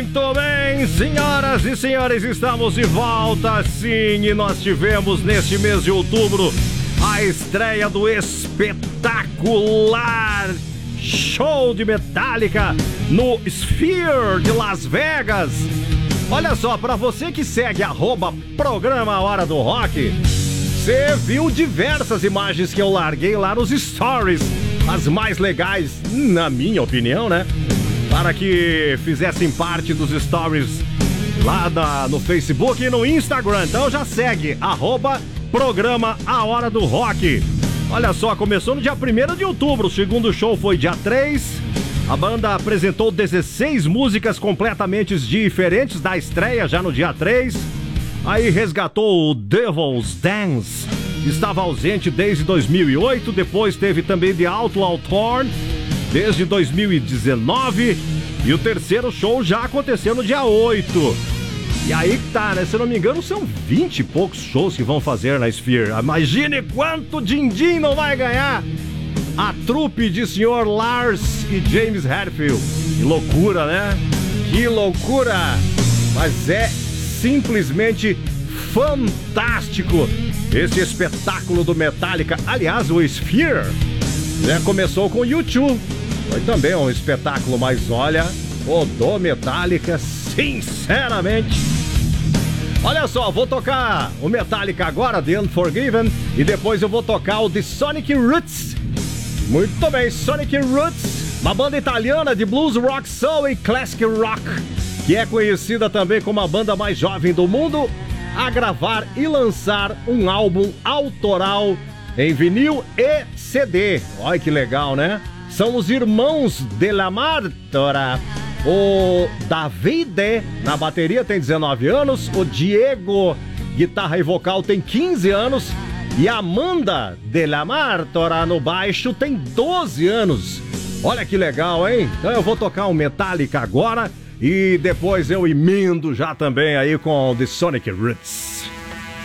Muito bem, senhoras e senhores, estamos de volta, sim, e nós tivemos neste mês de outubro a estreia do espetacular show de Metallica no Sphere de Las Vegas. Olha só, para você que segue @programa Hora do Rock, você viu diversas imagens que eu larguei lá nos stories, as mais legais, na minha opinião, né? Para que fizessem parte dos stories lá no Facebook e no Instagram. Então já segue, @programa A Hora do Rock. Olha só, começou no dia 1º de outubro, o segundo show foi dia 3. A banda apresentou 16 músicas completamente diferentes da estreia já no dia 3. Aí resgatou o Devil's Dance, que estava ausente desde 2008. Depois teve também The Outlaw Torn, desde 2019, e o terceiro show já aconteceu no dia 8. E aí que tá, né? Se eu não me engano, são 20 e poucos shows que vão fazer na Sphere. Imagine quanto din-din não vai ganhar a trupe de Sr. Lars e James Hetfield. Que loucura, né? Que loucura! Mas é simplesmente fantástico esse espetáculo do Metallica. Aliás, o Sphere, né, começou com o U2. Foi também um espetáculo, mas olha, o do Metallica, sinceramente. Olha só, vou tocar o Metallica agora, The Unforgiven, e depois eu vou tocar o The Sonic Roots. Muito bem, Sonic Roots, uma banda italiana de blues, rock, soul e classic rock, que é conhecida também como a banda mais jovem do mundo a gravar e lançar um álbum autoral em vinil e CD. Olha que legal, né? São os irmãos Della Martora. O Davide, na bateria, tem 19 anos. O Diego, guitarra e vocal, tem 15 anos. E a Amanda Della Martora, no baixo, tem 12 anos. Olha que legal, hein? Então eu vou tocar um Metallica agora e depois eu emendo já também aí com The Sonic Roots.